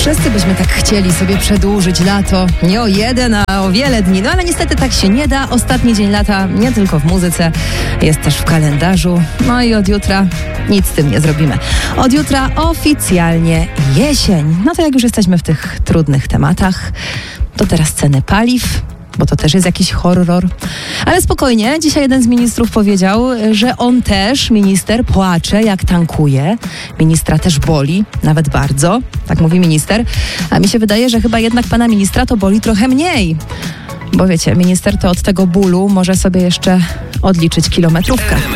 Wszyscy byśmy tak chcieli sobie przedłużyć lato. Nie o jeden, a o wiele dni. No ale niestety tak się nie da. Ostatni dzień lata nie tylko w muzyce, jest też w kalendarzu. No i od jutra nic z tym nie zrobimy. Od jutra oficjalnie jesień. No to jak już jesteśmy w tych trudnych tematach, to teraz ceny paliw, bo to też jest jakiś horror. Ale spokojnie, dzisiaj jeden z ministrów powiedział, że on też, minister, płacze jak tankuje. Ministra też boli, nawet bardzo, tak mówi minister. A mi się wydaje, że chyba jednak pana ministra to boli trochę mniej. Bo wiecie, minister to od tego bólu może sobie jeszcze odliczyć kilometrówkę.